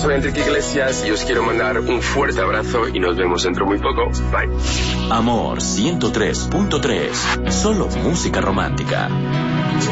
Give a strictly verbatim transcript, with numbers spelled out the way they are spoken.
soy Enrique Iglesias y os quiero mandar un fuerte abrazo y nos vemos dentro muy poco. Bye. Amor ciento tres punto tres. Solo música romántica.